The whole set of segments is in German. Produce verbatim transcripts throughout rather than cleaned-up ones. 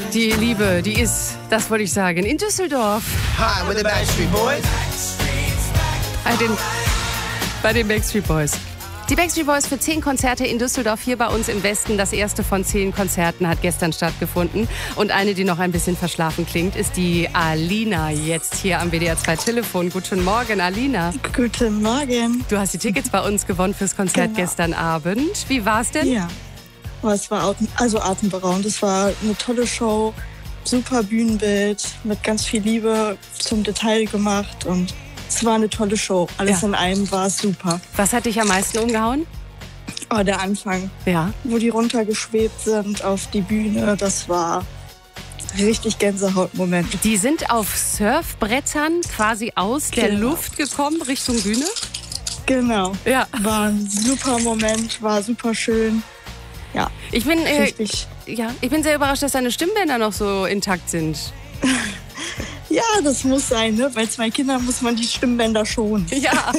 Die Liebe, die ist, das wollte ich sagen, in Düsseldorf. Hi, with the Backstreet Boys. Bei den, bei den Backstreet Boys. Die Backstreet Boys für zehn Konzerte in Düsseldorf, hier bei uns im Westen. Das erste von zehn Konzerten hat gestern stattgefunden. Und eine, die noch ein bisschen verschlafen klingt, ist die Alina, jetzt hier am W D R zwei Telefon. Guten Morgen, Alina. Guten Morgen. Du hast die Tickets bei uns gewonnen fürs Konzert Genau. gestern Abend. Wie war's denn? Ja, oh, es war atem, also atemberaubend. Es war eine tolle Show, super Bühnenbild, mit ganz viel Liebe zum Detail gemacht und es war eine tolle Show. Alles Ja. in einem war es super. Was hat dich am meisten umgehauen? Oh, der Anfang, Ja. wo die runtergeschwebt sind auf die Bühne, das war richtig Gänsehautmoment. Die sind auf Surfbrettern quasi aus der Genau. Luft gekommen Richtung Bühne? Genau. Ja. War ein super Moment, war super schön. Ja, Ich bin, äh, richtig. ja, ich bin sehr überrascht, dass deine Stimmbänder noch so intakt sind. Ja, das muss sein, ne? Bei zwei Kindern muss man die Stimmbänder schonen. Ja.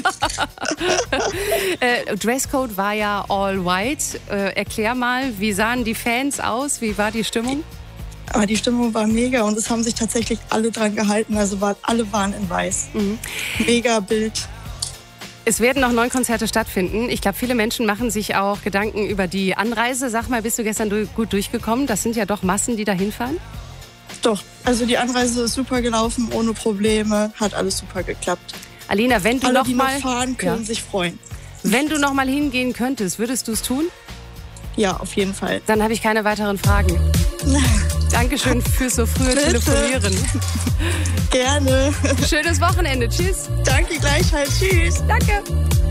äh, Dresscode war ja all white. Äh, erklär mal, wie sahen die Fans aus? Wie war die Stimmung? Aber die Stimmung war mega und es haben sich tatsächlich alle dran gehalten. Also war, alle waren in weiß. Mhm. Mega Bild. Es werden noch neun Konzerte stattfinden. Ich glaube, viele Menschen machen sich auch Gedanken über die Anreise. Sag mal, bist du gestern du- gut durchgekommen? Das sind ja doch Massen, die da hinfahren. Doch, also die Anreise ist super gelaufen, ohne Probleme. Hat alles super geklappt. Alina, wenn du Alle, noch die mal, noch fahren, können ja. sich freuen. wenn du noch mal hingehen könntest, würdest du es tun? Ja, auf jeden Fall. Dann habe ich keine weiteren Fragen. Dankeschön fürs so frühe Bitte. Telefonieren. Gerne. Schönes Wochenende. Tschüss. Danke gleichfalls. Tschüss. Danke.